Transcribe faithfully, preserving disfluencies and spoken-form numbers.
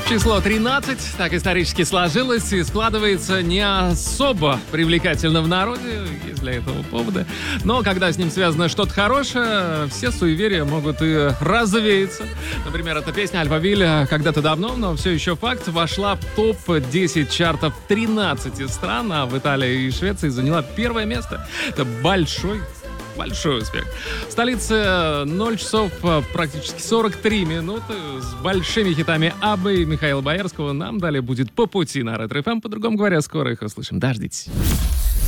Число тринадцать так исторически сложилось и складывается не особо привлекательно в народе, есть для этого поводы. Но когда с ним связано что-то хорошее, все суеверия могут и развеяться. Например, эта песня «Альфавиль» когда-то давно, но все еще факт, вошла в топ десять чартов тринадцати стран, а в Италии и Швеции заняла первое место. Это большой Большой успех. В столице ноль часов практически сорок три минуты. С большими хитами Аббы и Михаила Боярского нам далее будет по пути на Ретро эф эм. По-другому говоря, скоро их услышим. Дождитесь.